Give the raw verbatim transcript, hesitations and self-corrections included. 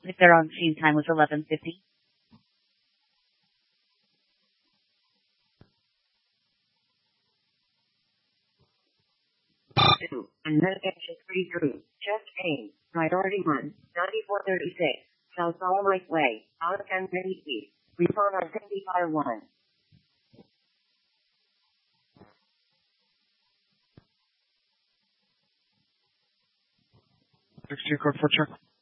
If their on-scene time was eleven fifty. Two, and medication three three, chest pain, priority one, ninety-four thirty-six, South Dolomite Way, out of ten thirty feet, refund on seventy-five one. sixty code for check.